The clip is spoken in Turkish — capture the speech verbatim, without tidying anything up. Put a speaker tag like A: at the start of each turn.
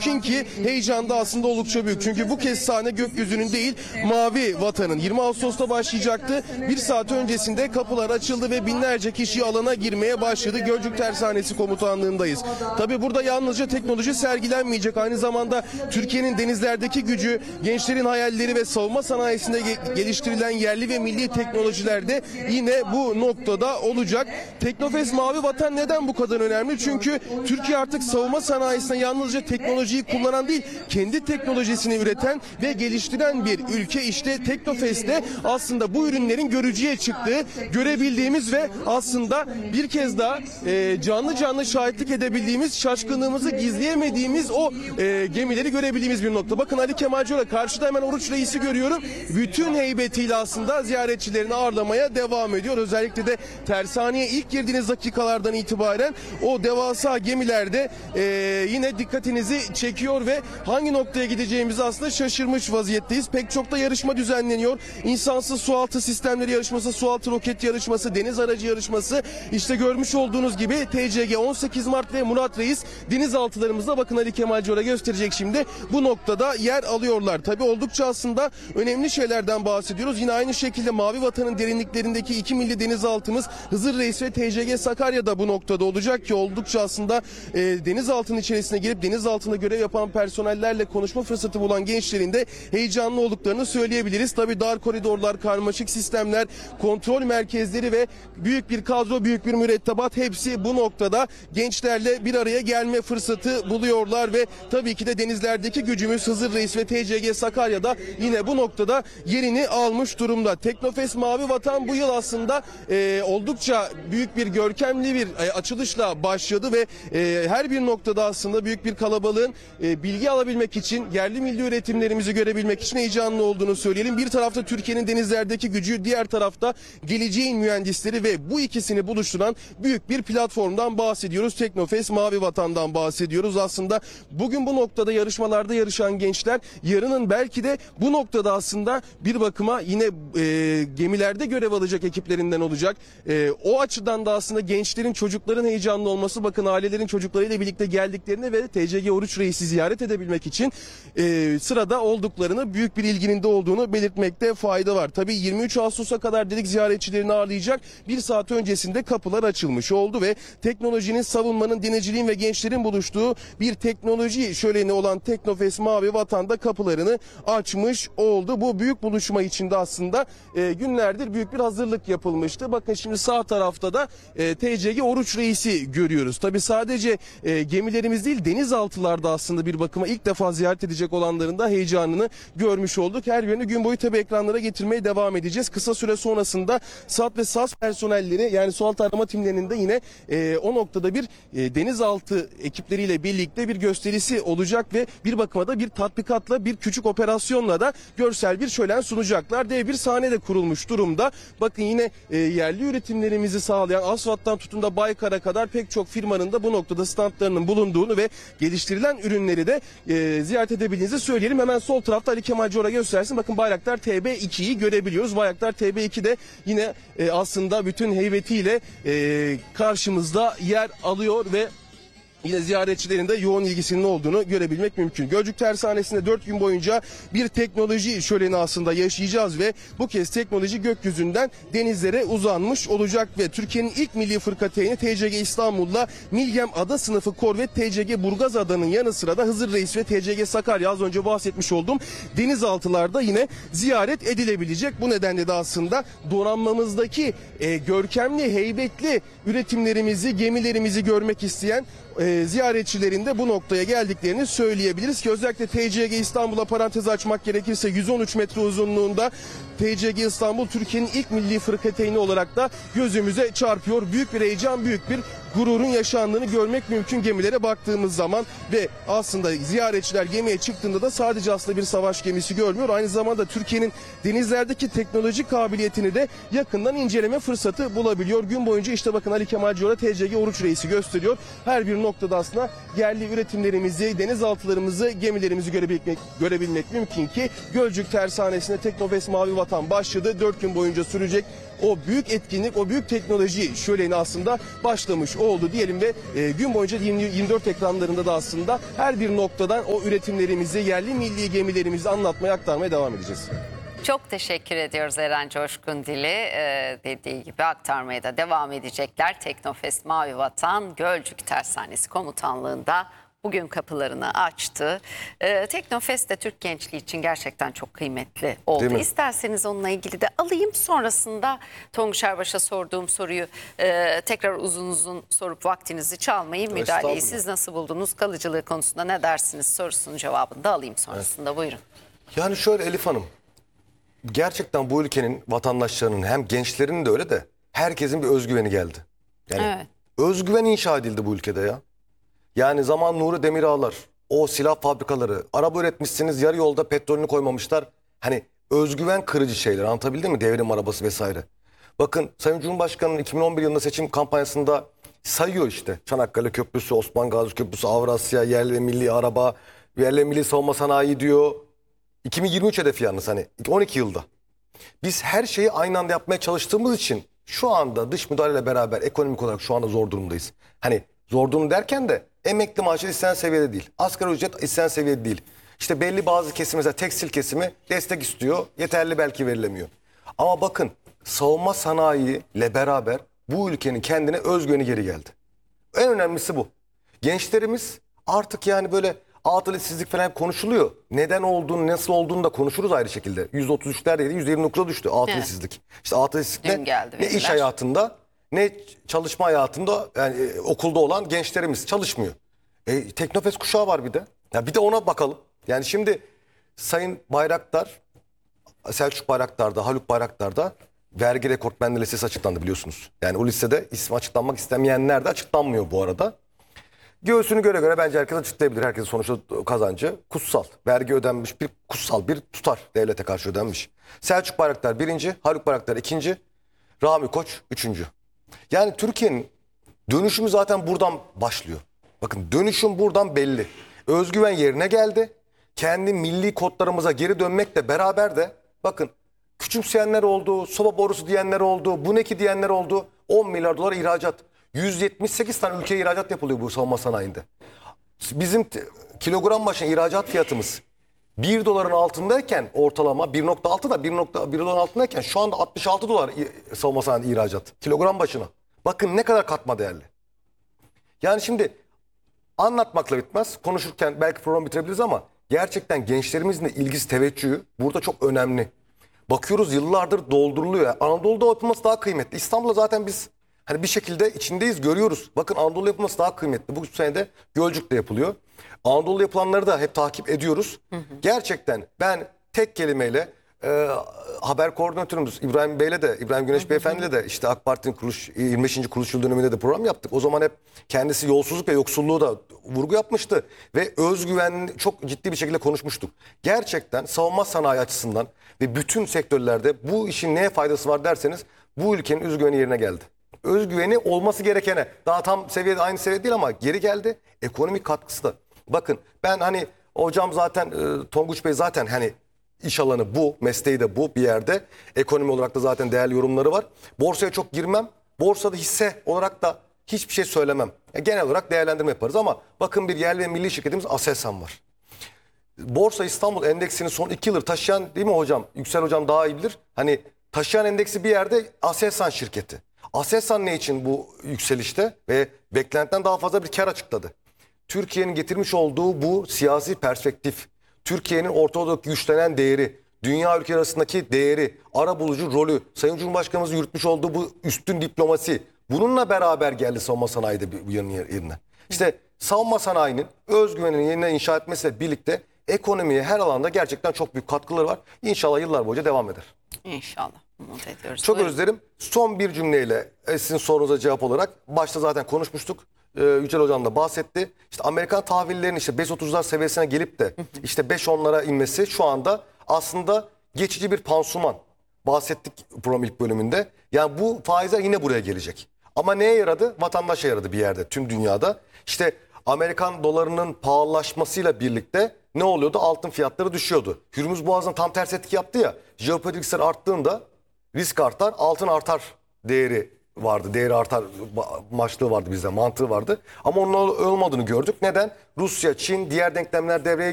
A: mümkün ki heyecan da aslında oldukça büyük. Çünkü bu kez sahne gökyüzünün değil, Mavi Vatan'ın. yirmi Ağustos'ta başlayacaktı. Bir saat öncesinde kapılar açıldı ve binlerce kişi alana girmeye başladı. Gölcük Tersanesi Komutanlığındayız. Tabii burada yalnızca teknoloji sergilenmeyecek. Aynı zamanda Türkiye'nin denizlerdeki gücü, gençlerin hayalleri ve savunma sanayisinde geliştirilen yerli ve milli teknolojiler de yine bu noktada olacak. Teknofest Mavi Vatan neden bu kadar önemli? Çünkü Türkiye artık savunma sanayisinde yalnızca teknolojiyi kullanan değil, kendi teknolojisini üreten ve geliştiren bir ülke. İşte Teknofest'te aslında bu ürünlerin görücüye çıktığı, görebildiğimiz ve aslında bir kez daha e, canlı canlı şahitlik edebildiğimiz, şaşkınlığımızı gizleyemediğimiz o e, gemileri görebildiğimiz bir nokta. Bakın Ali Kemal Cora, karşıda hemen Oruç Reis'i görüyorum. Bütün heybetiyle aslında ziyaretçilerini ağırlamaya devam ediyor. Özellikle de tersaneye ilk girdiğiniz dakikalardan itibaren o devasa gemilerde e, yine dikkatinizi çekiyor ve hangi noktaya gideceğimizi aslında şaşırmış vaziyetteyiz. Pek çok da yarışma düzenleniyor. İnsansız sualtı sistemleri yarışması, sualtı roket yarışması, deniz aracı yarışması. İşte görmüş olduğunuz gibi T C G on sekiz Mart ve Murat Reis denizaltılarımızda, bakın Ali Kemal Cora gösterecek şimdi, bu noktada yer alıyorlar. Tabii oldukça aslında önemli şeylerden bahsediyoruz. Yine aynı şekilde Mavi Vatan'ın derinliklerindeki iki milli denizaltımız Hızır Reis ve T C G Sakarya da bu noktada olacak ki oldukça aslında e, denizaltının içerisine girip denizaltında görev yapan personellerle konuşma fırsatı bulan gençlerin de heyecanlı olduklarını söyleyebiliriz. Tabii dar koridorlar, karmaşık sistemler, kontrol merkezleri ve büyük bir kadro, büyük bir mürettebat, hepsi bu noktada gençlerle bir araya gelme fırsatı buluyorlar ve tabii ki de denizlerdeki gücümüz Hızır Reis ve T C G Sakarya'da yine bu noktada yerini almış durumda. Teknofest Mavi Vatan bu yıl aslında e, oldukça büyük bir görkemli bir e, açılışla başladı ve e, her bir noktada aslında büyük bir kalabalığın e, bilgi alabilmek için, yerli milli üretimlerimizi görebilmek için heyecanlı olduğunu söyleyelim. Bir tarafta Türkiye'nin denizlerdeki gücü, diğer tarafta geleceğin mühendisleri ve bu ikisini buluşturan büyük bir platformdan bahsediyoruz. Teknofest Mavi Vatan'dan bahsediyoruz. Aslında bugün bu noktada yarışmalarda yarışan gençler yarının belki de bu noktada aslında bir bakıma yine e, gemilerde görev alacak ekiplerinden olacak. E, o açıdan da aslında gençlerin, çocukların heyecanlı olması, bakın ailelerin çocuklarıyla birlikte geldiklerini ve T C G Oruç Reis'i ziyaret edebilmek için e, sırada olduklarını, büyük bir ilginin de olduğunu belirtmekte fayda var. Tabii yirmi üç Ağustos'a kadar dedik ziyaretçilerini ağırlayacak. Bir saat öncesinde kapılar açılmış oldu ve teknolojinin, savunmanın, denizciliğin ve gençlerin buluştuğu bir teknoloji şöleni olan Teknofest Mavi Vatan'da kapılarını açmış oldu. Bu büyük buluşma içinde aslında e, günlerdir büyük bir hazırlık yapılmıştı. Bakın şimdi sağ tarafta da e, T C G Oruç Reis'i görüyoruz. Tabii sadece e, gemilerimiz değil, denizaltılarda aslında bir bakıma ilk defa ziyaret edecek olanların da heyecanını görmüş olduk. Her birini gün boyu tabii ekranlara getirmeye devam edeceğiz. Kısa süre sonrasında SAT ve SAS personelleri, yani sualtı arama timlerinin de yine e, o noktada bir e, denizaltı ekipleriyle birlikte bir gösterisi olacak ve bir bakıma da bir tatbikatla, bir küçük operasyonla da görsel bir şölen sunacaklar. Dev bir sahne de kurulmuş durumda. Bakın yine e, yerli üretimlerimizi sağlayan Asfat'tan tutun da Baykar'a kadar pek çok firmanın da bu noktada standlarının bulunduğunu ve geliştirilen ürünleri de e, ziyaret edebildiğinizi söyleyelim. Hemen sol tarafta Ali Kemal Cora göstersin. Bakın Bayraktar T B iki'yi görebiliyoruz. Bayraktar T B iki de yine e, aslında bütün heybetiyle e, karşımızda yer alıyor ve yine ziyaretçilerin de yoğun ilgisinin olduğunu görebilmek mümkün. Gölcük Tersanesi'nde dört gün boyunca bir teknoloji şöleni aslında yaşayacağız ve bu kez teknoloji gökyüzünden denizlere uzanmış olacak ve Türkiye'nin ilk milli fırkateyni T C G İstanbul'la Milgem Ada sınıfı korvet T C G Burgazada'nın yanı sıra da Hızır Reis ve T C G Sakarya, az önce bahsetmiş olduğum denizaltılarda yine ziyaret edilebilecek. Bu nedenle de aslında donanmamızdaki e, görkemli, heybetli üretimlerimizi, gemilerimizi görmek isteyen E, ziyaretçilerin de bu noktaya geldiklerini söyleyebiliriz ki özellikle T C G İstanbul'a parantez açmak gerekirse yüz on üç metre uzunluğunda T C G İstanbul Türkiye'nin ilk milli fırkateyni olarak da gözümüze çarpıyor. Büyük bir heyecan, büyük bir gururun yaşandığını görmek mümkün gemilere baktığımız zaman ve aslında ziyaretçiler gemiye çıktığında da sadece aslında bir savaş gemisi görmüyor. Aynı zamanda Türkiye'nin denizlerdeki teknolojik kabiliyetini de yakından inceleme fırsatı bulabiliyor. Gün boyunca işte bakın Ali Kemal Cora T C G Oruç Reis'i gösteriyor. Her bir noktada aslında yerli üretimlerimizi, denizaltılarımızı, gemilerimizi görebilmek, görebilmek mümkün ki Gölcük Tersanesi'nde Teknofest Mavi Vatan başladı. dört gün boyunca sürecek o büyük etkinlik, o büyük teknoloji şöleni aslında başlamış oldu diyelim ve e, gün boyunca yirmi dört ekranlarında da aslında her bir noktadan o üretimlerimizi, yerli milli gemilerimizi anlatmaya, aktarmaya devam edeceğiz.
B: Çok teşekkür ediyoruz Eren Coşkun Dili. Ee, dediği gibi aktarmaya da devam edecekler. Teknofest Mavi Vatan Gölcük Tersanesi Komutanlığı'nda bugün kapılarını açtı. Ee, Teknofest de Türk gençliği için gerçekten çok kıymetli oldu. İsterseniz onunla ilgili de alayım. Sonrasında Tonguç Erbaş'a sorduğum soruyu e, tekrar uzun uzun sorup vaktinizi çalmayın. Müdahaleyi siz nasıl buldunuz? Kalıcılığı konusunda ne dersiniz sorusunun cevabını da alayım sonrasında. Evet. Buyurun.
C: Yani şöyle Elif Hanım. Gerçekten bu ülkenin vatandaşlarının hem gençlerin de öyle de herkesin bir özgüveni geldi. Yani evet. Özgüven inşa edildi bu ülkede ya. Yani zaman Nuri Demirağlar, o silah fabrikaları, araba üretmişsiniz yarı yolda petrolünü koymamışlar. Hani özgüven kırıcı şeyler, anlatabildim mi? Devrim arabası vesaire. Bakın Sayın Cumhurbaşkanı'nın iki bin on bir yılında seçim kampanyasında sayıyor işte. Çanakkale Köprüsü, Osman Gazi Köprüsü, Avrasya, yerli ve milli araba, yerli ve milli savunma sanayi diyor. iki bin yirmi üç hedefi yalnız hani on iki yılda. Biz her şeyi aynı anda yapmaya çalıştığımız için şu anda dış müdahaleyle beraber ekonomik olarak şu anda zor durumdayız. Hani zor durum derken de emekli maaşı istenen seviyede değil. Asgari ücret istenen seviyede değil. İşte belli bazı kesim mesela tekstil kesimi destek istiyor. Yeterli belki verilemiyor. Ama bakın savunma sanayiyle beraber bu ülkenin kendine özgüveni geri geldi. En önemlisi bu. Gençlerimiz artık yani böyle atıl işsizlik falan konuşuluyor. Neden olduğunu, nasıl olduğunu da konuşuruz ayrı şekilde. yüzde otuz üçlerdeydi, yüzde yirmi dokuz'a düştü atıl evet. işsizlik. İşte atıl işsizlik ne, ne iş hayatında, ne çalışma hayatında, yani e, okulda olan gençlerimiz çalışmıyor. E, Teknofest kuşağı var bir de. Ya bir de ona bakalım. Yani şimdi Sayın Bayraktar, Selçuk Bayraktar'da, Haluk Bayraktar'da vergi rekortmenleri listesi açıklandı biliyorsunuz. Yani o listede isim açıklanmak istemeyenler de açıklanmıyor bu arada. Göğsünü göre göre bence herkes açıklayabilir. Herkesin sonuçta kazancı kutsal. Vergi ödenmiş bir kutsal bir tutar. Devlete karşı ödenmiş. Selçuk Bayraktar birinci, Haluk Bayraktar ikinci, Rami Koç üçüncü. Yani Türkiye'nin dönüşümü zaten buradan başlıyor. Bakın dönüşüm buradan belli. Özgüven yerine geldi. Kendi milli kodlarımıza geri dönmekle beraber de bakın küçümseyenler oldu, soba borusu diyenler oldu, bu ne ki diyenler oldu. on milyar dolar ihracat. yüz yetmiş sekiz tane ülkeye ihracat yapılıyor bu savunma sanayinde. Bizim kilogram başına ihracat fiyatımız bir doların altındayken ortalama bir nokta altı da bir nokta bir doların altındayken şu anda altmış altı dolar savunma sanayi ihracat. Kilogram başına. Bakın ne kadar katma değerli. Yani şimdi anlatmakla bitmez. Konuşurken belki program bitirebiliriz ama gerçekten gençlerimizin de ilgisi, teveccühü burada çok önemli. Bakıyoruz yıllardır dolduruluyor. Anadolu'da yapılması daha kıymetli. İstanbul'da zaten biz hani bir şekilde içindeyiz, görüyoruz. Bakın Anadolu yapılması daha kıymetli. Bu sene de Gölcük'te yapılıyor. Anadolu yapılanları da hep takip ediyoruz. Hı hı. Gerçekten ben tek kelimeyle e, haber koordinatörümüz İbrahim Bey'le de, İbrahim Güneş Beyefendi'yle de işte AK Parti'nin kuruluş yirmi beşinci kuruluş yıl dönümünde de program yaptık. O zaman hep kendisi yolsuzluk ve yoksulluğu da vurgu yapmıştı. Ve özgüven çok ciddi bir şekilde konuşmuştuk. Gerçekten savunma sanayi açısından ve bütün sektörlerde bu işin neye faydası var derseniz bu ülkenin özgüveni yerine geldi. Özgüveni olması gerekene daha tam seviyede aynı seviyede değil ama geri geldi. Ekonomik katkısı da. Bakın ben hani hocam zaten e, Tonguç Bey zaten hani iş alanı bu, mesleği de bu bir yerde. Ekonomi olarak da zaten değerli yorumları var. Borsaya çok girmem. Borsada hisse olarak da hiçbir şey söylemem. Yani genel olarak değerlendirme yaparız ama bakın bir yerli ve milli şirketimiz Aselsan var. Borsa İstanbul endeksini son iki yıldır taşıyan değil mi hocam? Yüksel hocam daha iyi bilir. Hani taşıyan endeksi bir yerde Aselsan şirketi. Aselsan ne için bu yükselişte ve beklentiden daha fazla bir kar açıkladı. Türkiye'nin getirmiş olduğu bu siyasi perspektif, Türkiye'nin ortada güçlenen değeri, dünya ülke arasındaki değeri, arabulucu rolü, Sayın Cumhurbaşkanımızın yürütmüş olduğu bu üstün diplomasi, bununla beraber geldi savunma sanayide bu yanın yerine. İşte savunma sanayinin özgüvenini yeniden inşa etmesiyle birlikte ekonomiye her alanda gerçekten çok büyük katkıları var. İnşallah yıllar boyunca devam eder.
B: İnşallah. Umut ediyoruz.
C: Çok
B: Buyurun.
C: özlerim. Son bir cümleyle sizin sorunuza cevap olarak başta zaten konuşmuştuk. Ee, Yücel Hocam da bahsetti. İşte Amerikan tahvillerinin işte beş otuzlar seviyesine gelip de işte beş onlara inmesi şu anda aslında geçici bir pansuman. Bahsettik program ilk bölümünde. Yani bu faizler yine buraya gelecek. Ama neye yaradı? Vatandaşa yaradı bir yerde tüm dünyada. İşte Amerikan dolarının pahalılaşmasıyla birlikte ne oluyordu? Altın fiyatları düşüyordu. Hürmüz Boğazı'nın tam tersi etki yaptı ya. Jeopolitik riskler arttığında risk artar, altın artar değeri vardı. Değeri artar başlığı vardı bizde, mantığı vardı. Ama onun olmadığını gördük. Neden? Rusya, Çin, diğer denklemler devreye